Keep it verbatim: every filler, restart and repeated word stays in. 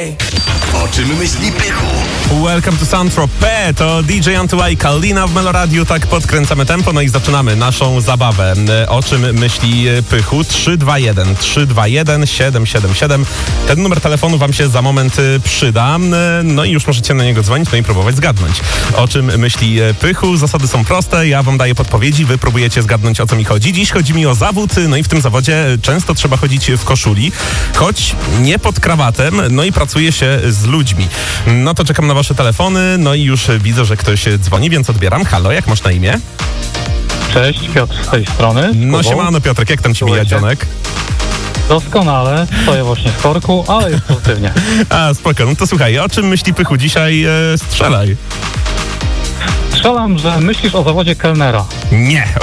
O czym myśli Pychu? Welcome to Saint-Tropez, to D J Antyła i Kalina w Meloradiu. Tak podkręcamy tempo, no i zaczynamy naszą zabawę. O czym myśli Pychu? trzy dwa jeden trzy dwa jeden siedem siedem siedem. Ten numer telefonu wam się za moment przyda. No i już możecie na niego dzwonić, no i próbować zgadnąć. O czym myśli Pychu? Zasady są proste, ja wam daję podpowiedzi, wy próbujecie zgadnąć, o co mi chodzi. Dziś chodzi mi o zawód, no i w tym zawodzie często trzeba chodzić w koszuli, choć nie pod krawatem, no i pracuje się z ludźmi. No to czekam na wasze telefony, no i już widzę, że ktoś dzwoni, więc odbieram. Halo, jak masz na imię? Cześć, Piotr z tej strony. No siemano Piotrek, jak tam ci mija dzionek? Doskonale, stoję właśnie w korku, ale jest pozytywnie. A, spoko, no to słuchaj, o czym myśli Pychu dzisiaj? E, strzelaj. Strzelam, że myślisz o zawodzie kelnera. Nie.